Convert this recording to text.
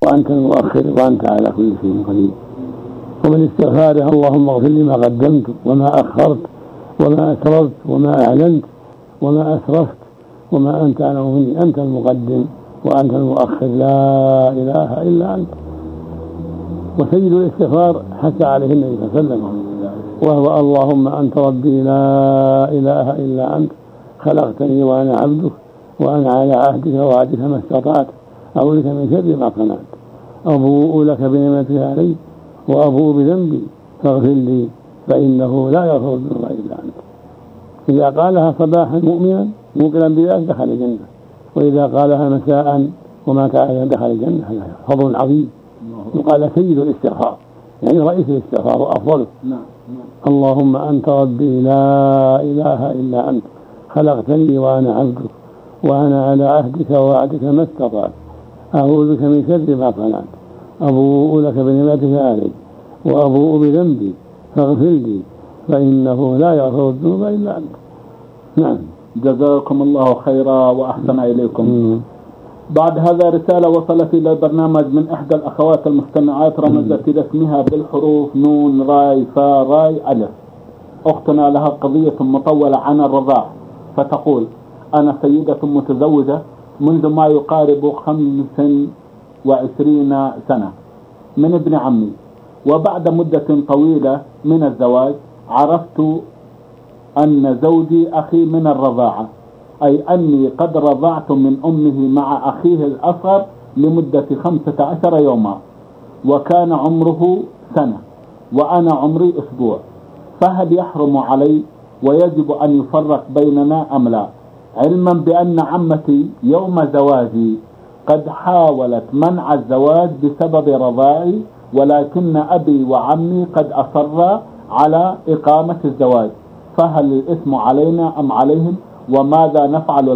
وأنت المؤخر وأنت على كل شيء قدير. ومن استغفاره اللهم اغفر لي ما قدمت وما أخرت وما أسررت وما أعلنت وما أسرفت وما أنت أعلم مني، أنت المقدم وأنت المؤخر لا إله إلا أنت. وسيد الاستغفار حث عليه النبي صلى الله عليه وسلم، وهو اللهم أنت ربي لا إله إلا أنت خلقتني وأنا عبدك وأنا على عهدك ووعدك ما استطعت أعوذ بك من شر ما صنعت أبوء لك بنعمتك علي وأبوء بذنبي فاغفر لي فإنه لا يغفر الذنوب إلا أنت. إذا قالها صباحا مؤمنا موقنا بذلك دخل الجنة، وإذا قالها مساء ومات عليها دخل الجنة. هذا فضل عظيم يقال سيد الاستغفار، يعني رئيس الاستغفار وأفضله. اللهم أنت ربي لا إله إلا أنت خلقتني وأنا عبدك وأنا على عهدك ووعدك ما استطعت أعوذ بك من شر ما صنعت أبوء لك بنعمتك علي وأبوء بذنبي فاغفر لي فإنه لا يغفر الذنوب إلا أنت. نعم. جزاكم الله خيرا وأحسن إليكم. بعد هذا رسالة وصلت إلى البرنامج من إحدى الأخوات المستمعات، رمزت إلى اسمها بالحروف نون راي فا راي ألف. أختنا لها قضية مطولة عن الرضاع، فتقول: أنا سيدة متزوجة منذ ما يقارب 25 سنة من ابن عمي، وبعد مدة طويلة من الزواج عرفت أن زوجي أخي من الرضاعة، أي أني قد رضعت من أمه مع أخيه الأصغر لمدة 15 يوما، وكان عمره سنة وأنا عمري أسبوع، فهل يحرم علي ويجب أن يفرق بيننا أم لا؟ علما بأن عمتي يوم زواجي قد حاولت منع الزواج بسبب رضاعي، ولكن أبي وعمي قد أصرا على إقامة الزواج، فهل الإثم علينا أم عليهم؟ وماذا نفعل